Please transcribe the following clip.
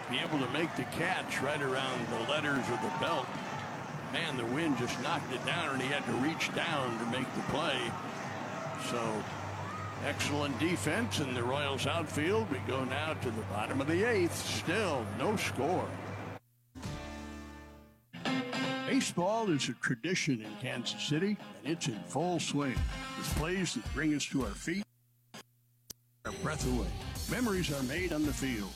be able to make the catch right around the letters of the belt. Man, the wind just knocked it down, and he had to reach down to make the play. So, excellent defense in the Royals outfield. We go now to the bottom of the eighth. Still no score. Baseball is a tradition in Kansas City, and it's in full swing. With plays that bring us to our feet, our breath away. Memories are made on the field.